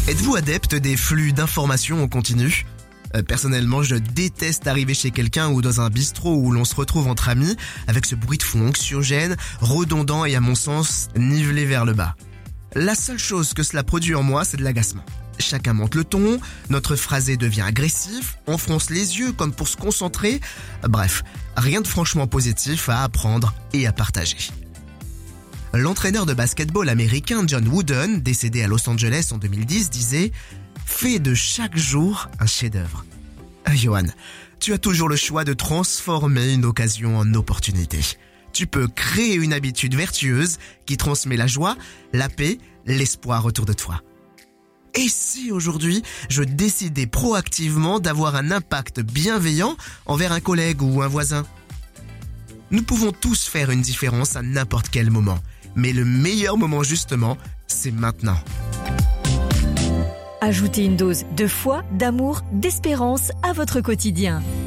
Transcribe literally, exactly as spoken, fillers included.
Êtes-vous adepte des flux d'informations en continu ? Euh, Personnellement, je déteste arriver chez quelqu'un ou dans un bistrot où l'on se retrouve entre amis avec ce bruit de fond anxiogène, redondant et à mon sens, nivelé vers le bas. La seule chose que cela produit en moi, c'est de l'agacement. Chacun monte le ton, notre phrasé devient agressif, on fronce les yeux comme pour se concentrer. Bref, rien de franchement positif à apprendre et à partager. L'entraîneur de basketball américain John Wooden, décédé à Los Angeles en deux mille dix, disait « Fais de chaque jour un chef-d'œuvre ». Johan, tu as toujours le choix de transformer une occasion en opportunité. Tu peux créer une habitude vertueuse qui transmet la joie, la paix, l'espoir autour de toi. Et si aujourd'hui, je décidais proactivement d'avoir un impact bienveillant envers un collègue ou un voisin ? Nous pouvons tous faire une différence à n'importe quel moment. Mais le meilleur moment justement, c'est maintenant. Ajoutez une dose de foi, d'amour, d'espérance à votre quotidien.